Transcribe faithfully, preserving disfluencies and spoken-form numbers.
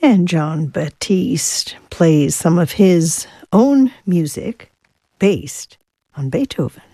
And Jon Batiste plays some of his own music based on Beethoven.